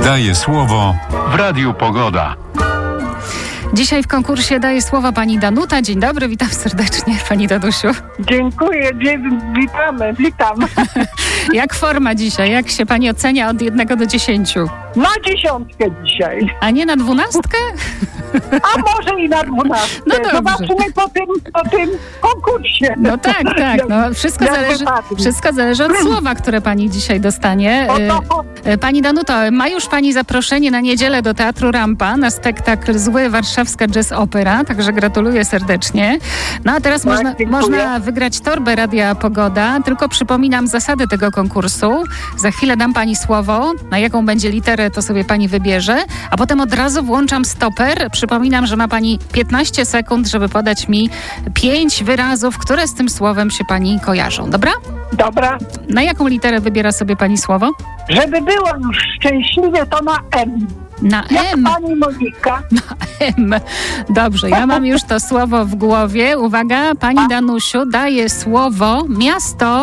Daje słowo w Radiu Pogoda. Dzisiaj w konkursie daje słowo pani Danuta. Dzień dobry, witam serdecznie pani Danusiu. Dziękuję, witam. Jak forma dzisiaj? Jak się pani ocenia od 1 do 10? Na 10 dzisiaj. A nie na 12? A może i na 12. No dobrze. Zobaczymy po tym konkursie. No tak. No, wszystko zależy od słowa, które pani dzisiaj dostanie. Pani Danuto, ma już pani zaproszenie na niedzielę do Teatru Rampa na spektakl Zły Warszawska Jazz Opera, także gratuluję serdecznie. No a teraz można wygrać torbę Radia Pogoda, tylko przypominam zasady tego konkursu. Za chwilę dam pani słowo, na jaką będzie literę, to sobie pani wybierze, a potem od razu włączam stoper. Przypominam, że ma pani 15 sekund, żeby podać mi 5 wyrazów, które z tym słowem się pani kojarzą. Dobra? Dobra. Na jaką literę wybiera sobie pani słowo? Żeby było już szczęśliwie, to na M. Na Jak M. pani Monika. Na M. Dobrze, ja mam już to słowo w głowie. Uwaga, pani Danusiu daje słowo miasto.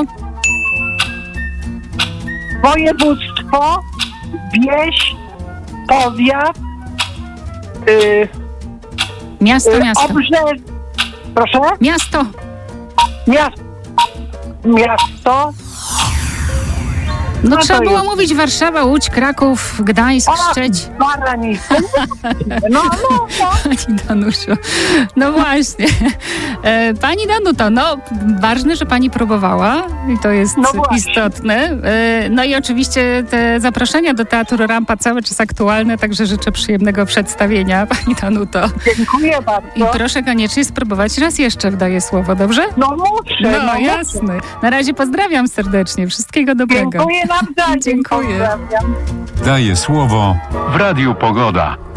Województwo, wieś, powiat, Miasto. Proszę? Miasto. Miasto. No to trzeba było jest? mówić Warszawa, Łódź, Kraków, Gdańsk, Szczecin. Baranica. No. Pani Danusiu, no właśnie. Pani Danuto, no ważne, że pani próbowała i to jest istotne. No i oczywiście te zaproszenia do Teatru Rampa cały czas aktualne, także życzę przyjemnego przedstawienia, pani Danuto. Dziękuję bardzo. I proszę koniecznie spróbować raz jeszcze, wdaję słowo, dobrze? No muszę. No jasne. Na razie pozdrawiam serdecznie. Wszystkiego dobrego. Dziękuję nawzajem. Dziękuję. Pozdrawiam. Daje słowo w Radiu Pogoda.